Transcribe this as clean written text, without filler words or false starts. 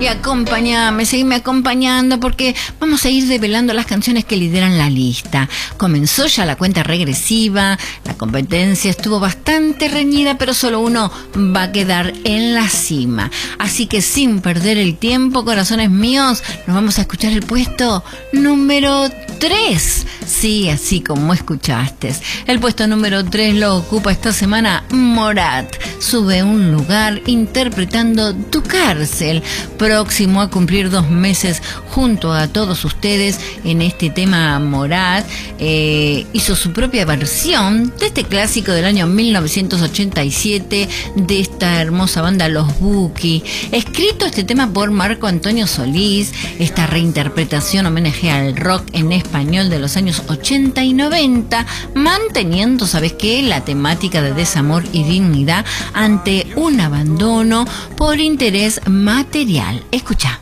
y acompáñame, seguime acompañando porque vamos a ir develando las canciones que lideran la lista. Comenzó ya la cuenta regresiva, la competencia estuvo bastante reñida, pero solo uno va a quedar en la cima. Así que sin perder el tiempo, corazones míos, nos vamos a escuchar el puesto número 3. Sí, así como escuchaste. El puesto número 3 lo ocupa esta semana Morat. Sube un lugar interpretando Tu Cárcel, próximo a cumplir 2 meses junto a todos ustedes en este tema. Morat hizo su propia versión de este clásico del año 1987 de esta hermosa banda Los Buki. Escrito este tema por Marco Antonio Solís, esta reinterpretación homenajea al rock en español de los años 80 y 90, manteniendo, ¿sabes qué?, la temática de desamor y dignidad ante un abandono por interés material. Escucha.